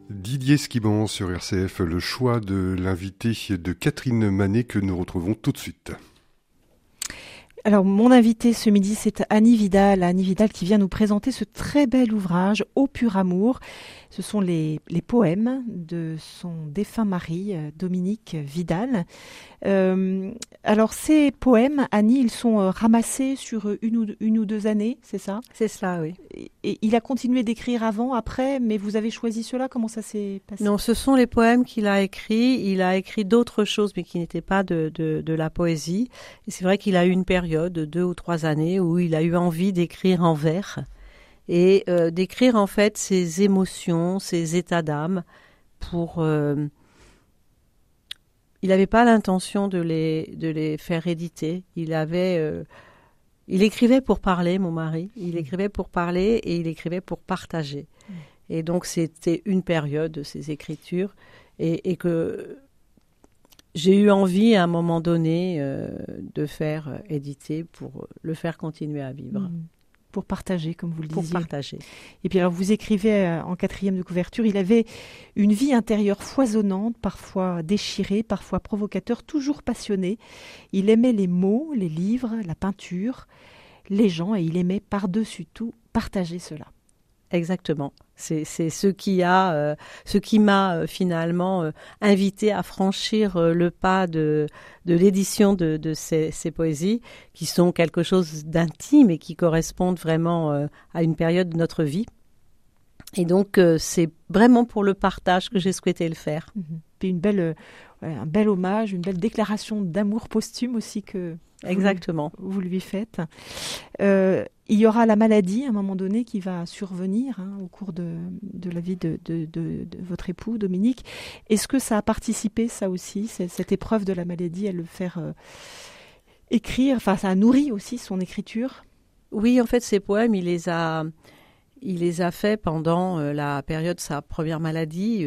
Didier Skiban sur RCF, le choix de l'invité de Catherine Manet que nous retrouvons tout de suite. Alors, mon invité ce midi, c'est Annie Vidal. Annie Vidal qui vient nous présenter ce très bel ouvrage, Au pur amour. Ce sont les poèmes de son défunt mari, Dominique Vidal. Alors, ces poèmes, Annie, ils sont ramassés sur une ou deux années, c'est ça ? C'est cela, oui. Et il a continué d'écrire avant, après, mais vous avez choisi cela ? Comment ça s'est passé ? Non, ce sont les poèmes qu'il a écrits. Il a écrit d'autres choses, mais qui n'étaient pas de la poésie. Et c'est vrai qu'il a eu une période de 2 ou 3 années où il a eu envie d'écrire en vers et d'écrire en fait ses émotions, ses états d'âme pour... Il n'avait pas l'intention de les faire éditer. Il écrivait pour parler, mon mari. Il écrivait pour parler et il écrivait pour partager. Et donc, c'était une période de ses écritures et que j'ai eu envie, à un moment donné, de faire éditer pour le faire continuer à vivre. Pour partager, comme vous le disiez. Pour partager. Et puis alors, vous écrivez en 4e de couverture, il avait une vie intérieure foisonnante, parfois déchirée, parfois provocateur, toujours passionné. Il aimait les mots, les livres, la peinture, les gens, et il aimait par-dessus tout partager cela. Exactement. C'est ce qui m'a finalement invité à franchir le pas de l'édition de ces poésies, qui sont quelque chose d'intime et qui correspondent vraiment à une période de notre vie. Et donc, c'est vraiment pour le partage que j'ai souhaité le faire. Puis un bel hommage, une belle déclaration d'amour posthume aussi que Exactement. Vous lui faites. Il y aura la maladie à un moment donné qui va survenir au cours de la vie de votre époux, Dominique. Est-ce que ça a participé, ça aussi, cette épreuve de la maladie, à le faire écrire, enfin ça a nourri aussi son écriture? Oui, en fait, ces poèmes, il les a faits pendant la période de sa première maladie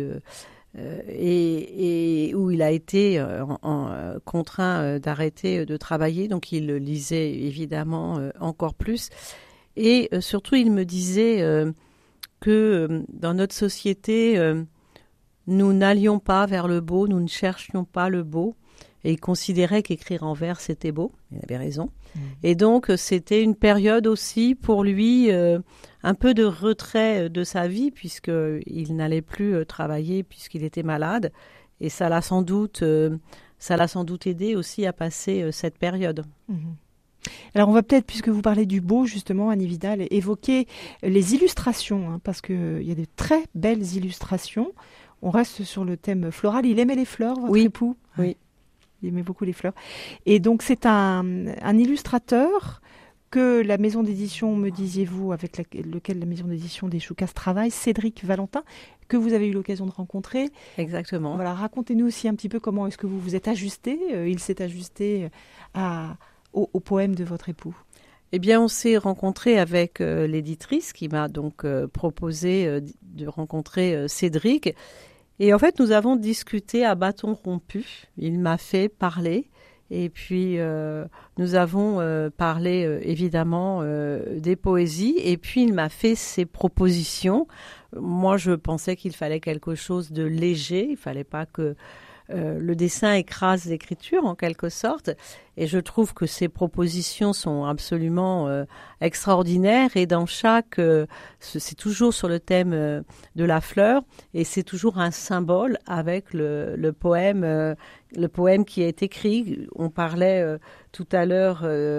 et où il a été contraint d'arrêter de travailler. Donc, il le lisait évidemment encore plus. Et surtout, il me disait que dans notre société, nous n'allions pas vers le beau, nous ne cherchions pas le beau. Et il considérait qu'écrire en vers, c'était beau. Il avait raison. Et donc, c'était une période aussi pour lui, un peu de retrait de sa vie, puisqu'il n'allait plus travailler, puisqu'il était malade. Et ça l'a sans doute aidé aussi à passer cette période. Alors, on va peut-être, puisque vous parlez du beau, justement, Annie Vidal, évoquer les illustrations, parce qu'il y a de très belles illustrations. On reste sur le thème floral. Il aimait les fleurs, votre époux ? Oui. Il aimait beaucoup les fleurs. Et donc, c'est un illustrateur que la maison d'édition, me disiez-vous, avec lequel la maison d'édition des Choucas travaille, Cédric Valentin, que vous avez eu l'occasion de rencontrer. Exactement. Voilà, racontez-nous aussi un petit peu comment est-ce que vous vous êtes ajusté. Il s'est ajusté au poème de votre époux. Eh bien, on s'est rencontrés avec l'éditrice qui m'a donc proposé de rencontrer Cédric. Et en fait, nous avons discuté à bâton rompu. Il m'a fait parler. Et puis, nous avons parlé évidemment des poésies. Et puis, il m'a fait ses propositions. Moi, je pensais qu'il fallait quelque chose de léger. Il ne fallait pas que le dessin écrase l'écriture, en quelque sorte. Et je trouve que ces propositions sont absolument extraordinaires. Et dans chaque... c'est toujours sur le thème de la fleur. Et c'est toujours un symbole avec le poème qui est écrit. On parlait tout à l'heure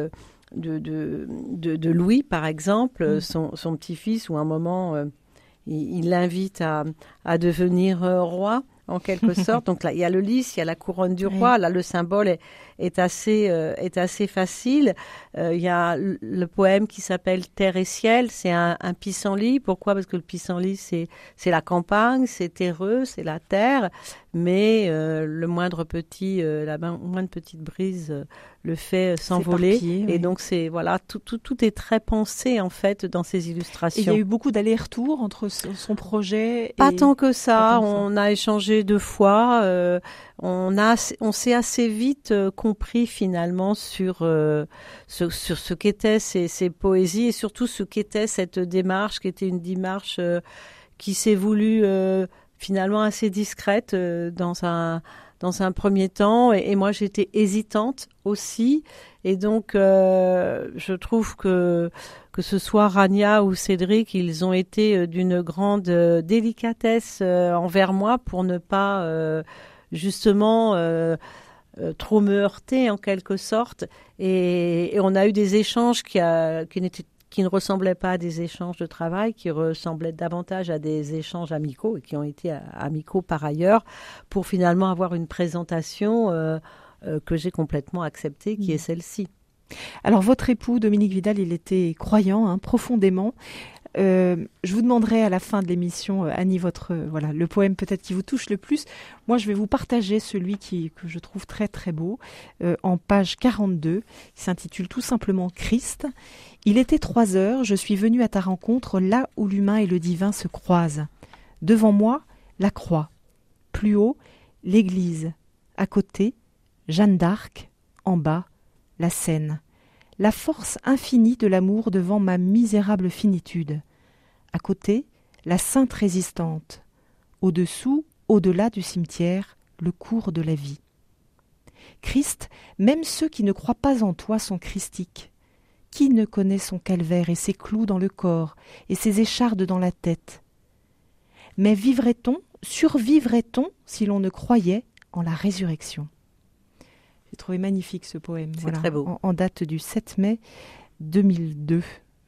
de Louis, par exemple, son petit-fils, où à un moment, il l'invite à devenir roi, en quelque sorte. Donc là, il y a le lys, il y a la couronne du roi. Là, le symbole est assez facile. Il y a le poème qui s'appelle Terre et ciel. C'est un pissenlit. Pourquoi ? Parce que le pissenlit, c'est la campagne, c'est terreux, c'est la terre. Mais la moindre petite brise le fait s'envoler. Et donc, tout est très pensé, en fait, dans ces illustrations. Et il y a eu beaucoup d'allers-retours entre son projet Pas tant que ça. On a échangé 2 fois. On s'est assez vite compris, finalement, sur ce qu'étaient ces poésies et surtout ce qu'était cette démarche, qui était une démarche qui s'est voulue finalement assez discrète dans un premier temps. Et moi, j'étais hésitante aussi. Et donc, je trouve que ce soit Rania ou Cédric, ils ont été d'une grande délicatesse envers moi pour ne pas justement trop me heurter en quelque sorte. Et on a eu des échanges qui ne ressemblaient pas à des échanges de travail, qui ressemblaient davantage à des échanges amicaux et qui ont été amicaux par ailleurs, pour finalement avoir une présentation que j'ai complètement acceptée, qui est celle-ci. Alors votre époux, Dominique Vidal, il était croyant, profondément. Je vous demanderai à la fin de l'émission, Annie, le poème peut-être qui vous touche le plus. Moi, je vais vous partager celui que je trouve très très beau, en page 42, qui s'intitule tout simplement Christ. Il était 3 heures, je suis venu à ta rencontre là où l'humain et le divin se croisent. Devant moi, la croix. Plus haut, l'église. À côté, Jeanne d'Arc. En bas, la Seine. La force infinie de l'amour devant ma misérable finitude. À côté, la sainte résistante. Au-dessous, au-delà du cimetière, le cours de la vie. Christ, même ceux qui ne croient pas en toi sont christiques. Qui ne connaît son calvaire et ses clous dans le corps et ses échardes dans la tête? Mais vivrait-on, survivrait-on si l'on ne croyait en la résurrection? J'ai trouvé magnifique ce poème. C'est très beau. En date du 7 mai 2002.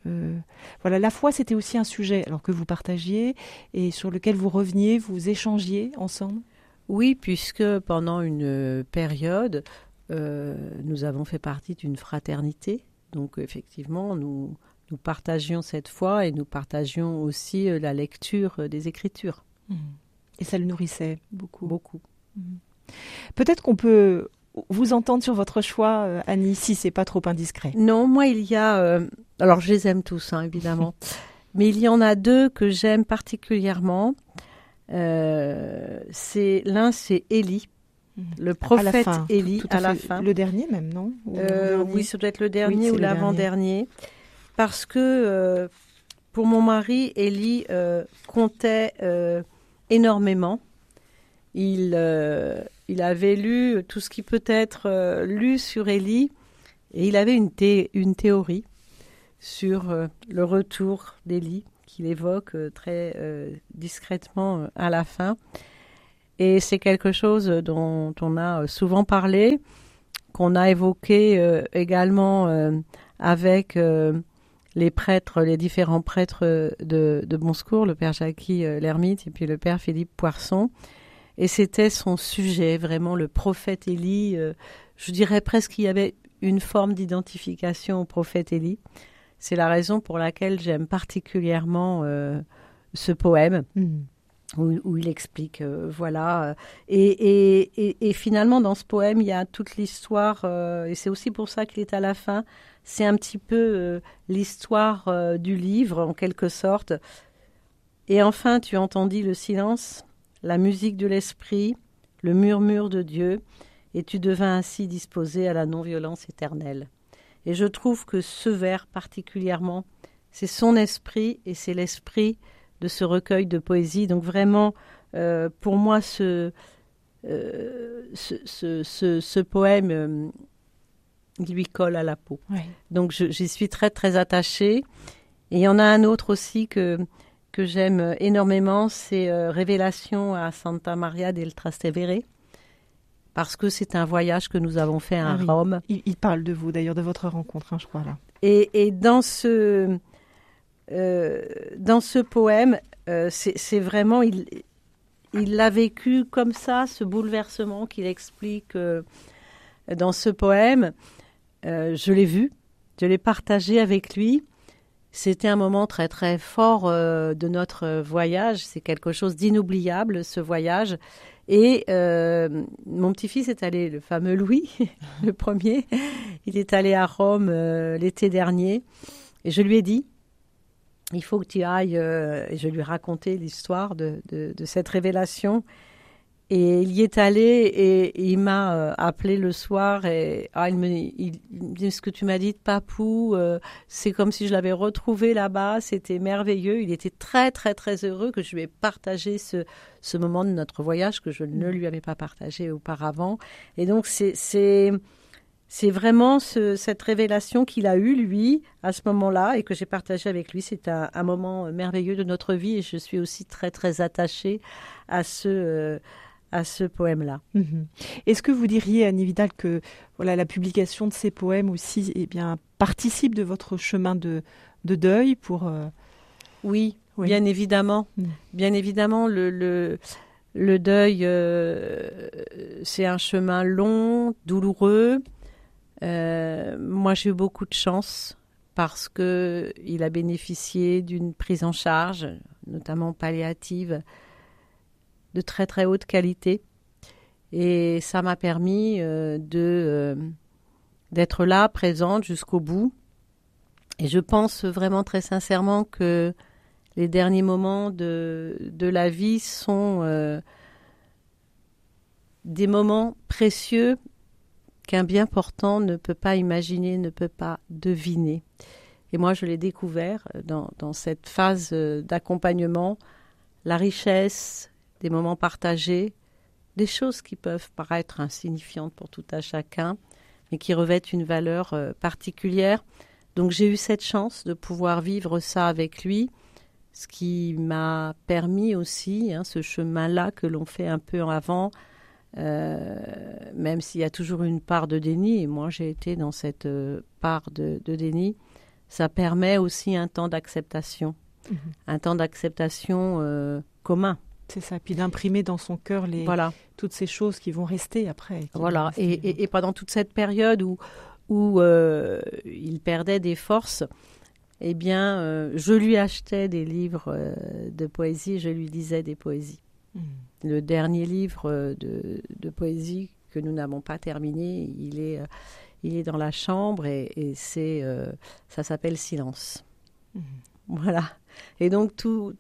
La foi, c'était aussi un sujet que vous partagiez et sur lequel vous reveniez, vous échangiez ensemble. Oui, puisque pendant une période, nous avons fait partie d'une fraternité. Donc effectivement, nous partagions cette foi et nous partagions aussi la lecture des Écritures. Et ça le nourrissait beaucoup. Beaucoup. Peut-être qu'on peut vous entendre sur votre choix, Annie, si c'est pas trop indiscret. Non, moi il y a... alors je les aime tous, évidemment. Mais il y en a 2 que j'aime particulièrement. L'un, c'est Élie. Le prophète Élie, à la fin. Le dernier même, non? Oui, ça doit être le dernier ou l'avant-dernier. Parce que pour mon mari, Élie comptait énormément. Il avait lu tout ce qui peut être lu sur Élie et il avait une théorie sur le retour d'Élie qu'il évoque très discrètement à la fin. Et c'est quelque chose dont on a souvent parlé, qu'on a évoqué également avec les prêtres, les différents prêtres de Bon Secours, le père Jackie l'Ermite et puis le père Philippe Poisson. Et c'était son sujet, vraiment le prophète Élie. Je dirais presque qu'il y avait une forme d'identification au prophète Élie. C'est la raison pour laquelle j'aime particulièrement ce poème. Où il explique, Et finalement, dans ce poème, il y a toute l'histoire, et c'est aussi pour ça qu'il est à la fin. C'est un petit peu l'histoire du livre, en quelque sorte. Et enfin, tu entendis le silence, la musique de l'esprit, le murmure de Dieu, et tu devins ainsi disposé à la non-violence éternelle. Et je trouve que ce vers particulièrement, c'est son esprit, et c'est l'esprit de ce recueil de poésie. Donc vraiment, pour moi, ce poème, il lui colle à la peau. Ouais. Donc j'y suis très, très attachée. Et il y en a un autre aussi que j'aime énormément, c'est Révélation à Santa Maria del Trastevere, parce que c'est un voyage que nous avons fait à Rome. Il parle de vous, d'ailleurs, de votre rencontre, je crois, là. Et dans ce poème, c'est vraiment, il l'a vécu comme ça, ce bouleversement qu'il explique dans ce poème. Je l'ai vu, je l'ai partagé avec lui. C'était un moment très très fort de notre voyage. C'est quelque chose d'inoubliable, ce voyage. Et mon petit-fils est allé, le fameux Louis, le premier, il est allé à Rome l'été dernier. Et je lui ai dit, il faut que tu ailles, et je lui ai raconté l'histoire de cette révélation. Et il y est allé et il m'a appelé le soir et il me dit ce que tu m'as dit de Papou, c'est comme si je l'avais retrouvé là-bas, c'était merveilleux. Il était très très très heureux que je lui ai partagé ce moment de notre voyage que je ne lui avais pas partagé auparavant. Et donc c'est vraiment cette révélation qu'il a eue, lui, à ce moment-là, et que j'ai partagé avec lui. C'est un moment merveilleux de notre vie, et je suis aussi très, très attachée à ce poème-là. Mm-hmm. Est-ce que vous diriez, Annie Vidal, que voilà, la publication de ces poèmes aussi participe de votre chemin de deuil pour... Oui, bien évidemment. Bien évidemment, le deuil, c'est un chemin long, douloureux. Moi, j'ai eu beaucoup de chance parce qu'il a bénéficié d'une prise en charge, notamment palliative, de très très haute qualité. Et ça m'a permis d'être là, présente jusqu'au bout. Et je pense vraiment très sincèrement que les derniers moments de la vie sont des moments précieux qu'un bien portant ne peut pas imaginer, ne peut pas deviner. Et moi, je l'ai découvert dans cette phase d'accompagnement, la richesse des moments partagés, des choses qui peuvent paraître insignifiantes pour tout à chacun, mais qui revêtent une valeur particulière. Donc j'ai eu cette chance de pouvoir vivre ça avec lui, ce qui m'a permis aussi, ce chemin-là que l'on fait un peu en avant, même s'il y a toujours une part de déni, et moi j'ai été dans cette part de déni, ça permet aussi un temps d'acceptation, un temps d'acceptation commun. C'est ça, puis d'imprimer dans son cœur toutes ces choses qui vont rester après. Voilà, et pendant toute cette période où il perdait des forces, eh bien, je lui achetais des livres de poésie, je lui disais des poésies. Le dernier livre de poésie que nous n'avons pas terminé, il est dans la chambre et ça s'appelle Silence. Voilà. Et donc tout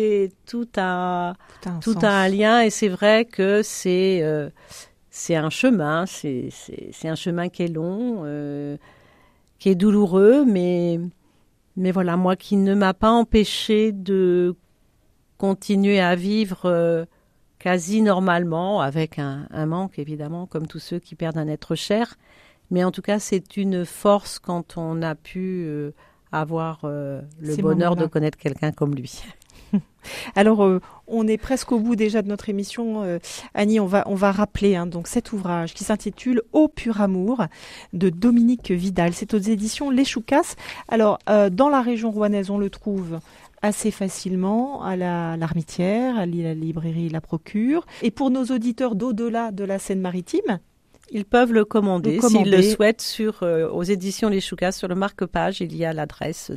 a un lien, et c'est vrai que c'est un chemin, c'est un chemin qui est long, qui est douloureux, mais voilà, moi qui ne m'a pas empêché de continuer à vivre quasi normalement, avec un manque évidemment, comme tous ceux qui perdent un être cher, mais en tout cas c'est une force quand on a pu avoir le bonheur de connaître quelqu'un comme lui. Alors, on est presque au bout déjà de notre émission. Annie, on va rappeler donc cet ouvrage qui s'intitule « Au pur amour » de Dominique Vidal. C'est aux éditions Les Choucas. Alors, dans la région rouennaise, on le trouve assez facilement à l'Armitière, à la librairie La Procure. Et pour nos auditeurs d'au-delà de la Seine-Maritime, ils peuvent le commander s'ils le souhaitent aux éditions Les Choucas. Sur le marque-page, il y a l'adresse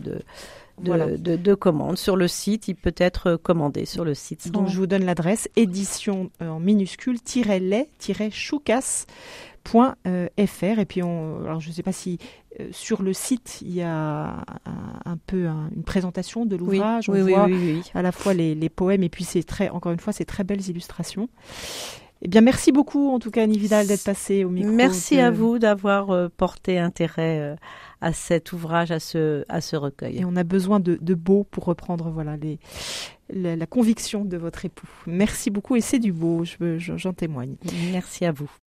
de commande. Sur le site, il peut être commandé sur le site. Donc je vous donne l'adresse, édition en minuscule -les-choucas.fr. Et puis alors je ne sais pas si sur le site il y a un peu une présentation de l'ouvrage. Oui, on voit oui. à la fois les poèmes et puis encore une fois c'est très belles illustrations. Eh bien, merci beaucoup, en tout cas, Annie Vidal, d'être passée au micro. Merci à vous d'avoir porté intérêt à cet ouvrage, à ce recueil. Et on a besoin de beau pour reprendre la conviction de votre époux. Merci beaucoup, et c'est du beau, j'en témoigne. Merci à vous.